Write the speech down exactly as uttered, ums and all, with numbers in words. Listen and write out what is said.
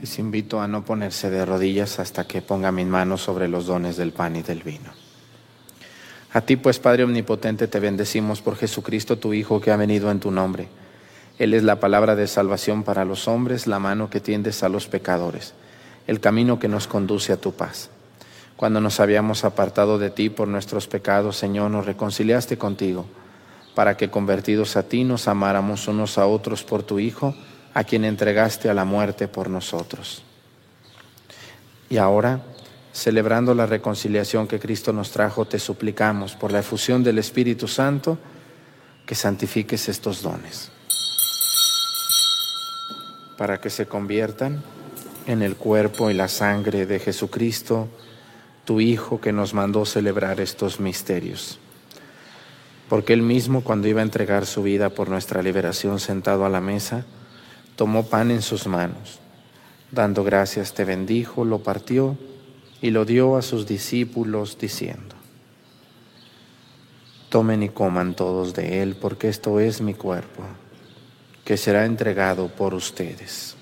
Les invito a no ponerse de rodillas hasta que ponga mis manos sobre los dones del pan y del vino. A ti, pues, Padre omnipotente, te bendecimos por Jesucristo, tu Hijo, que ha venido en tu nombre. Él es la palabra de salvación para los hombres, la mano que tiendes a los pecadores, el camino que nos conduce a tu paz. Cuando nos habíamos apartado de ti por nuestros pecados, Señor, nos reconciliaste contigo, para que, convertidos a ti, nos amáramos unos a otros por tu Hijo, a quien entregaste a la muerte por nosotros. Y ahora, celebrando la reconciliación que Cristo nos trajo, te suplicamos, por la efusión del Espíritu Santo, que santifiques estos dones, para que se conviertan en el cuerpo y la sangre de Jesucristo, tu Hijo, que nos mandó celebrar estos misterios. Porque Él mismo, cuando iba a entregar su vida por nuestra liberación, sentado a la mesa, tomó pan en sus manos, dando gracias te bendijo, lo partió y lo dio a sus discípulos, diciendo: tomen y coman todos de él, porque esto es mi cuerpo, que será entregado por ustedes.